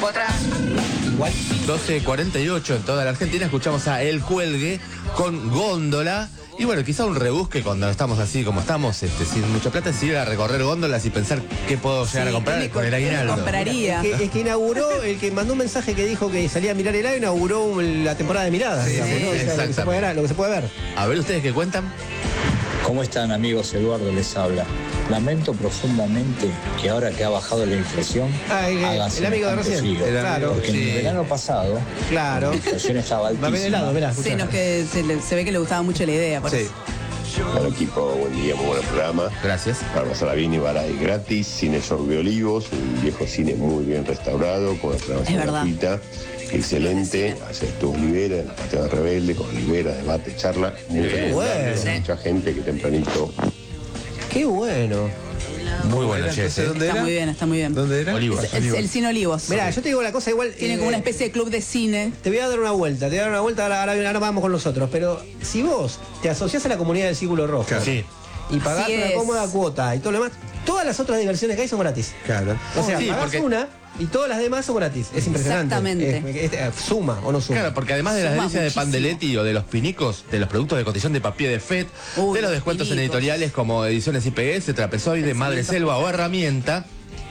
Otra. Igual. 12:48 en toda la Argentina. Escuchamos a El Cuelgue con Góndola. Y bueno, quizá un rebusque cuando estamos así como estamos, sin mucha plata, es ir a recorrer góndolas y pensar qué puedo llegar a comprar con el aguinaldo. Compraría. Es que inauguró, el que mandó un mensaje que dijo que salía a mirar el aire, inauguró la temporada de miradas, digamos, ¿no? O sea, lo que se puede ver. A ver, ¿ustedes qué cuentan? ¿Cómo están, amigos? Eduardo les habla. Lamento profundamente que ahora que ha bajado la inflación, el amigo de recién. Claro. Porque en el verano pasado, claro, la inflación estaba altísima. Va bien helado, verás. Sí, no, es que se ve que le gustaba mucho la idea. Por Sí. eso. Hola equipo, buen día, muy buen programa. Gracias. Para pasar bien y Baray gratis, Cine Sorbe Olivos, un viejo cine muy bien restaurado, con programación gratuita, excelente. Aceptó Olivera, en la parte de Rebelde, con Olivera, debate, charla. Muy recomendable, bueno. mucha gente que tempranito. Qué bueno. Muy bueno, che. ¿Dónde Está era? muy bien, está muy bien. ¿Dónde era? Olivos. El Cine Olivos. Mirá, yo te digo la cosa igual. Tiene como una especie de club de cine. Te voy a dar una vuelta, ahora vamos con los otros. Pero si vos te asociás a la comunidad del Círculo Rojo Sí. y pagás Así una es. cómoda cuota y todo lo demás, todas las otras diversiones que hay son gratis. Claro. O sea, Sí, pagás porque- una y todas las demás son gratis. Es impresionante. Exactamente. Suma o no suma. Claro, porque además de las Suma delicias de muchísimo. Pandeletti o de los pinicos, de los productos de cotización de papier de FED, Uy, de los los descuentos en pinicos. editoriales como Ediciones IPS, Trapezoide, Madre Selva o Herramienta,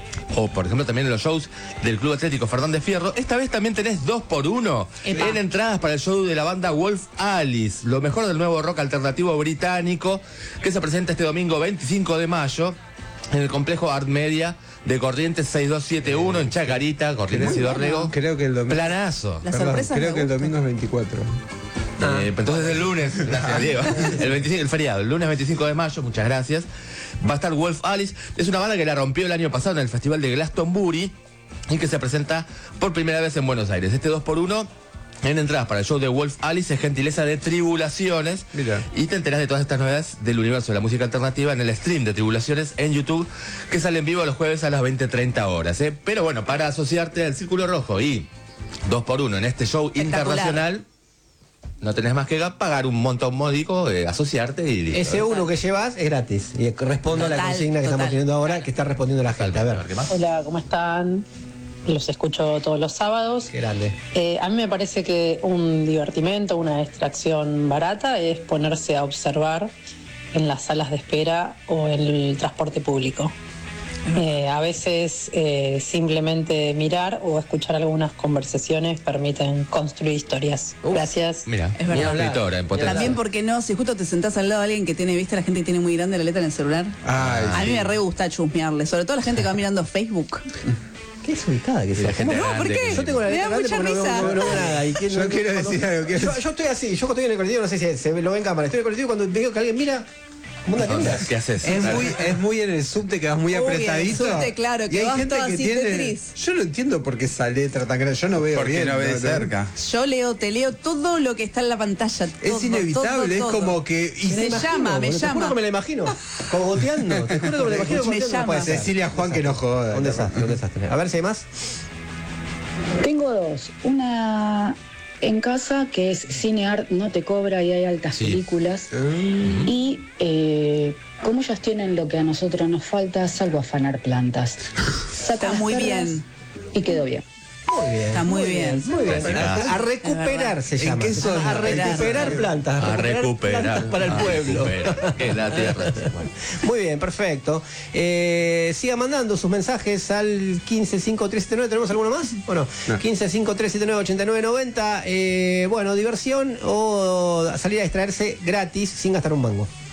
o por ejemplo también en los shows del Club Atlético Fernández Fierro, esta vez también tenés 2x1 Epa. en entradas para el show de la banda Wolf Alice, lo mejor del nuevo rock alternativo británico, que se presenta este domingo 25 de mayo en el complejo Art Media de Corrientes 6271 en Chacarita, Corrientes y Dorrego. Creo que el domingo. Planazo. Las Perdón, sorpresas creo me que el gustan. domingo es 24. Entonces el lunes, gracias Diego, el feriado, el lunes 25 de mayo, muchas gracias, va a estar Wolf Alice, es una banda que la rompió el año pasado en el Festival de Glastonbury y que se presenta por primera vez en Buenos Aires. Este 2x1 en entradas para el show de Wolf Alice es gentileza de Tribulaciones. Mira. Y te enterás de todas estas novedades del universo de la música alternativa en el stream de Tribulaciones en YouTube, que sale en vivo los jueves a las 20:30 horas. Pero bueno, para asociarte al Círculo Rojo y 2x1 en este show Espectacular. internacional, no tenés más que pagar un montón módico, asociarte y listo. Ese uno que llevas es gratis. Y respondo a la Total, consigna que total. estamos teniendo ahora, que está respondiendo la gente. A ver, ¿Qué más? Hola, ¿cómo están? Los escucho todos los sábados. qué grande. A mí me parece que un divertimento, una distracción barata es ponerse a observar en las salas de espera o en el transporte público. A veces simplemente mirar o escuchar algunas conversaciones permiten construir historias. Gracias. Mira, Es verdad. una escritora en potencia. También, porque no, si justo te sentás al lado de alguien que tiene, viste, la gente que tiene muy grande la letra en el celular. Ay, A mí me re gusta chusmearle, sobre todo la gente que va mirando Facebook. Qué desubicada que es la la gente gente. No, ¿por grande qué? que- Yo tengo la Me letra da grande mucha porque risa. no veo nada. Y Yo quiero decir algo. Yo estoy así, yo cuando estoy en el colectivo, no sé si se lo ve en cámara, estoy en el colectivo cuando veo que alguien mira, ¿cómo anda? ¿Qué onda? ¿Qué haces? Es muy en el subte que vas muy Uy, en el apretadito. subte, claro, que y hay vas gente todo que así, tiene. Tetris. Yo no entiendo por qué esa letra tan grande. Yo no veo Porque bien. no ves cerca. Yo te leo todo lo que está en la pantalla. Es todo, inevitable, todo, es todo. como que. Y Me llama, me Te juro llama. que me la imagino. Cogoteando. Te juro que me la imagino Me cogoteando. llama. No puede ser. Cecilia Juan que no joda. Un desastre, un desastre. A ver si hay más. Tengo dos. Una en casa que es Cine Art, no te cobra y hay altas Sí. películas. Y como ellos tienen lo que a nosotros nos falta, salvo afanar plantas. Sacan Está las muy perlas bien. Y quedó bien. Muy bien. Está muy bien. Muy bien. A recuperar Es se ¿En llama. qué zona? A recuperar plantas. A recuperar. plantas para el pueblo. Recuperar. Que la tierra. Bueno. Muy bien, perfecto. Siga mandando sus mensajes al 155379. ¿Tenemos alguno más? Bueno, 1553798990. Bueno, diversión o salir a distraerse gratis sin gastar un mango.